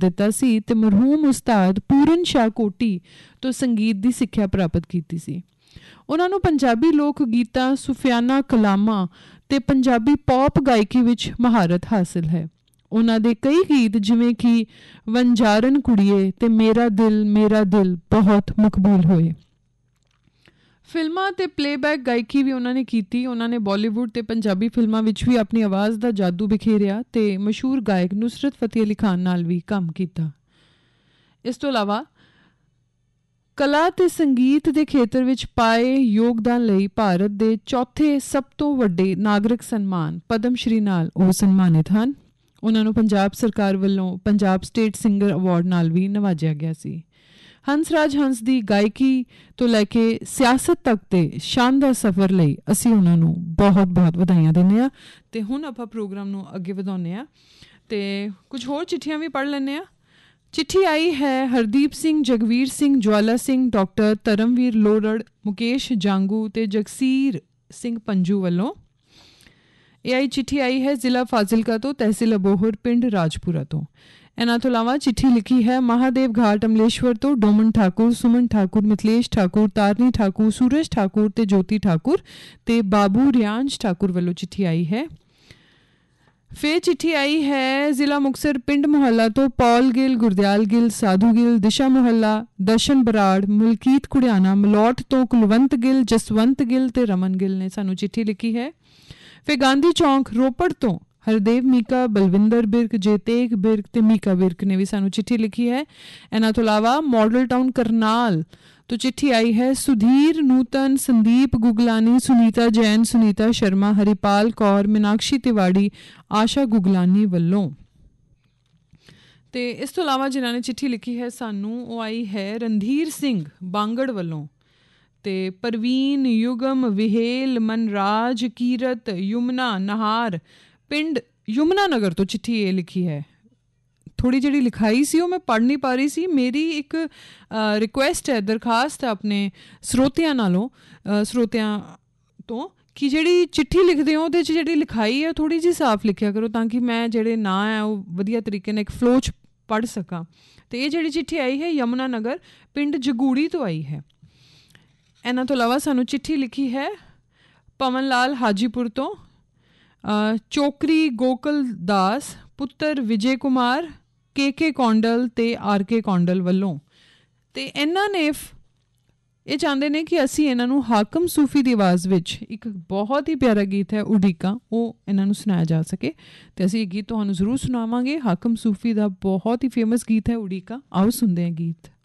ਦਿੱਤਾ ਸੀ ਤੇ ਮਰਹੂਮ ਉਸਤਾਦ ਪੂਰਨ ਸ਼ਾਹ ਕੋਟੀ ਤੋਂ ਸੰਗੀਤ ਦੀ ਸਿੱਖਿਆ ਪ੍ਰਾਪਤ ਕੀਤੀ ਸੀ। ਉਹਨਾਂ ਨੂੰ ਪੰਜਾਬੀ ਲੋਕ ਗੀਤਾਂ, ਸੂਫੀਆਨਾ ਕਲਾਮਾਂ ਤੇ ਪੰਜਾਬੀ ਪੌਪ ਗਾਇਕੀ ਵਿੱਚ ਮਹਾਰਤ ਹਾਸਿਲ ਹੈ। ਉਹਨਾਂ ਦੇ ਕਈ ਗੀਤ ਜਿਵੇਂ ਕਿ ਵਣਜਾਰਨ ਕੁੜੀਏ ਤੇ ਮੇਰਾ ਦਿਲ ਬਹੁਤ ਮਕਬੂਲ ਹੋਏ। ਫਿਲਮਾਂ ਤੇ ਪਲੇਬੈਕ ਗਾਇਕੀ ਵੀ ਉਹਨਾਂ ਨੇ ਕੀਤੀ। ਉਹਨਾਂ ਨੇ ਬਾਲੀਵੁੱਡ ਤੇ ਪੰਜਾਬੀ ਫਿਲਮਾਂ ਵਿੱਚ ਵੀ ਆਪਣੀ ਆਵਾਜ਼ ਦਾ ਜਾਦੂ ਬਿਖੇਰਿਆ ਤੇ ਮਸ਼ਹੂਰ ਗਾਇਕ ਨੁਸਰਤ ਫਤਿਹ ਅਲੀ ਖਾਨ ਨਾਲ ਵੀ ਕੰਮ ਕੀਤਾ। ਇਸ ਤੋਂ ਇਲਾਵਾ ਕਲਾ ਤੇ ਸੰਗੀਤ ਦੇ ਖੇਤਰ ਵਿੱਚ ਪਾਏ ਯੋਗਦਾਨ ਲਈ ਭਾਰਤ ਦੇ ਚੌਥੇ ਸਭ ਤੋਂ ਵੱਡੇ ਨਾਗਰਿਕ ਸਨਮਾਨ ਪਦਮ ਸ਼੍ਰੀ ਨਾਲ ਉਹ ਸਨਮਾਨਿਤ ਹਨ। ਉਹਨਾਂ ਨੂੰ ਪੰਜਾਬ ਸਰਕਾਰ ਵੱਲੋਂ ਪੰਜਾਬ ਸਟੇਟ ਸਿੰਗਰ ਅਵਾਰਡ ਨਾਲ ਵੀ ਨਵਾਜਿਆ ਗਿਆ ਸੀ। ਹੰਸਰਾਜ ਹੰਸ ਦੀ ਗਾਇਕੀ ਤੋਂ ਲੈ ਕੇ ਸਿਆਸਤ ਤੱਕ ਦੇ ਸ਼ਾਨਦਾਰ ਸਫ਼ਰ ਲਈ ਅਸੀਂ ਉਹਨਾਂ ਨੂੰ ਬਹੁਤ ਬਹੁਤ ਵਧਾਈਆਂ ਦਿੰਦੇ ਹਾਂ। ਅਤੇ ਹੁਣ ਆਪਾਂ ਪ੍ਰੋਗਰਾਮ ਨੂੰ ਅੱਗੇ ਵਧਾਉਂਦੇ ਹਾਂ ਅਤੇ ਕੁਝ ਹੋਰ ਚਿੱਠੀਆਂ ਵੀ ਪੜ੍ਹ ਲੈਂਦੇ ਹਾਂ। ਚਿੱਠੀ ਆਈ ਹੈ ਹਰਦੀਪ ਸਿੰਘ, ਜਗਵੀਰ ਸਿੰਘ, ਜਵਾਲਾ ਸਿੰਘ, ਡਾਕਟਰ ਧਰਮਵੀਰ ਲੋਹੜੜ, ਮੁਕੇਸ਼ ਜਾਂਗੂ ਅਤੇ ਜਗਸੀਰ ਸਿੰਘ ਪੰਜੂ ਵੱਲੋਂ। ਇਹ ਚਿੱਠੀ ਆਈ ਹੈ ਜ਼ਿਲ੍ਹਾ ਫਾਜ਼ਿਲਕਾ ਤੋਂ, ਤਹਿਸੀਲ ਅਬੋਹਰ, ਪਿੰਡ ਰਾਜਪੁਰਾ ਤੋਂ। ਇਹਨਾਂ ਤੋਂ ਇਲਾਵਾ ਚਿੱਠੀ ਲਿਖੀ ਹੈ ਮਹਾਦੇਵ ਘਾਟ ਅਮਲੇਸ਼ਵਰ ਤੋਂ ਡੋਮਨ ਠਾਕੁਰ, ਸੁਮਨ ਠਾਕੁਰ, ਮਿਥਲੇਸ਼ ਠਾਕੁਰ, ਤਾਰਨੀ ਠਾਕੁਰ, ਸੂਰਜ ਠਾਕੁਰ ਤੇ ਜੋਤੀ ਠਾਕੁਰ ਤੇ ਬਾਬੂ ਰਿਆਂਝ ਠਾਕੁਰ ਵੱਲੋਂ ਚਿੱਠੀ ਆਈ ਹੈ। ਫਿਰ ਚਿੱਠੀ ਆਈ ਹੈ ਜ਼ਿਲ੍ਹਾ ਮੁਕਤਸਰ, ਪਿੰਡ ਮੁਹੱਲਾ ਤੋਂ ਪੌਲ ਗਿੱਲ, ਗੁਰਦਿਆਲ ਗਿੱਲ, ਸਾਧੂ ਗਿੱਲ, ਦਿਸ਼ਾ ਮੁਹੱਲਾ, ਦਰਸ਼ਨ ਬਰਾੜ, ਮਲਕੀਤ ਕੁੜਿਆਣਾ, ਮਲੌਟ ਤੋਂ ਕੁਲਵੰਤ ਗਿੱਲ, ਜਸਵੰਤ ਗਿੱਲ ਤੇ ਰਮਨ ਗਿੱਲ ਨੇ ਸਾਨੂੰ ਚਿੱਠੀ ਲਿਖੀ ਹੈ। ਫਿਰ ਗਾਂਧੀ ਚੌਂਕ ਰੋਪੜ ਤੋਂ ਹਰਦੇਵ ਮੀਕਾ, ਬਲਵਿੰਦਰ ਬਿਰਕ, ਜੇਤੇਗ ਬਿਰਕ ਤੇ ਮੀਕਾ ਬਿਰਕ ਨੇ ਵੀ ਸਾਨੂੰ ਚਿੱਠੀ ਲਿਖੀ ਹੈ। ਇਹਨਾਂ ਤੋਂ ਇਲਾਵਾ ਮਾਡਲ ਟਾਊਨ ਕਰਨਾਲ ਤੋਂ ਚਿੱਠੀ ਆਈ ਹੈ ਸੁਧੀਰ, ਨੂਤਨ, ਸੰਦੀਪ ਗੁਗਲਾਨੀ, ਸੁਨੀਤਾ ਜੈਨ, ਸੁਨੀਤਾ ਸ਼ਰਮਾ, ਹਰੀਪਾਲ ਕੌਰ, ਮੀਨਾਕਸ਼ੀ ਤਿਵਾੜੀ, ਆਸ਼ਾ ਗੁਗਲਾਨੀ ਵੱਲੋਂ। ਅਤੇ ਇਸ ਤੋਂ ਇਲਾਵਾ ਜਿਨ੍ਹਾਂ ਨੇ ਚਿੱਠੀ ਲਿਖੀ ਹੈ ਸਾਨੂੰ ਉਹ ਆਈ ਹੈ ਰਣਧੀਰ ਸਿੰਘ ਬਾਂਗੜ ਵੱਲੋਂ ਅਤੇ ਪ੍ਰਵੀਨ, ਯੁਗਮ, ਵਿਹੇਲ, ਮਨਰਾਜ, ਕੀਰਤ, ਯੁਮਨਾ, ਨਹਾਰ, ਪਿੰਡ ਯਮੁਨਾ ਨਗਰ ਤੋਂ ਚਿੱਠੀ ਇਹ ਲਿਖੀ ਹੈ। ਥੋੜ੍ਹੀ ਜਿਹੜੀ ਲਿਖਾਈ ਸੀ ਉਹ ਮੈਂ ਪੜ੍ਹ ਨਹੀਂ ਪਾ ਰਹੀ ਸੀ। ਮੇਰੀ ਇੱਕ ਰਿਕੁਐਸਟ ਹੈ, ਦਰਖਾਸਤ ਹੈ ਆਪਣੇ ਸਰੋਤਿਆਂ ਤੋਂ ਕਿ ਜਿਹੜੀ ਚਿੱਠੀ ਲਿਖਦੇ ਹੋ ਉਹਦੇ 'ਚ ਜਿਹੜੀ ਲਿਖਾਈ ਹੈ ਥੋੜ੍ਹੀ ਜਿਹੀ ਸਾਫ਼ ਲਿਖਿਆ ਕਰੋ ਤਾਂ ਕਿ ਮੈਂ ਜਿਹੜੇ ਨਾਂ ਹੈ ਉਹ ਵਧੀਆ ਤਰੀਕੇ ਨਾਲ ਇੱਕ ਫਲੋ 'ਚ ਪੜ੍ਹ ਸਕਾਂ। ਅਤੇ ਇਹ ਜਿਹੜੀ ਚਿੱਠੀ ਆਈ ਹੈ ਯਮੁਨਾ ਨਗਰ ਪਿੰਡ ਜਗੂੜੀ ਤੋਂ ਆਈ ਹੈ। ਇਹਨਾਂ ਤੋਂ ਇਲਾਵਾ ਸਾਨੂੰ ਚਿੱਠੀ ਲਿਖੀ ਹੈ ਪਵਨ ਲਾਲ ਹਾਜੀਪੁਰ ਤੋਂ, ਚੋਕਰੀ ਗੋਕਲ ਦਾਸ, ਪੁੱਤਰ ਵਿਜੇ ਕੁਮਾਰ, ਕੇ ਕੌਂਡਲ ਅਤੇ RK ਕੌਂਡਲ ਵੱਲੋਂ। ਅਤੇ ਇਹਨਾਂ ਨੇ ਇਹ ਚਾਹੁੰਦੇ ਨੇ ਕਿ ਅਸੀਂ ਇਹਨਾਂ ਨੂੰ ਹਾਕਮ ਸੂਫੀ ਦੀ ਆਵਾਜ਼ ਵਿੱਚ ਇੱਕ ਬਹੁਤ ਹੀ ਪਿਆਰਾ ਗੀਤ ਹੈ ਉਡੀਕਾ, ਉਹ ਇਹਨਾਂ ਨੂੰ ਸੁਣਾਇਆ ਜਾ ਸਕੇ ਅਤੇ ਅਸੀਂ ਇਹ ਗੀਤ ਤੁਹਾਨੂੰ ਜ਼ਰੂਰ ਸੁਣਾਵਾਂਗੇ। ਹਾਕਮ ਸੂਫੀ ਦਾ ਬਹੁਤ ਹੀ ਫੇਮਸ ਗੀਤ ਹੈ ਉਡੀਕਾ। ਆਓ ਸੁਣਦੇ ਹਾਂ ਗੀਤ।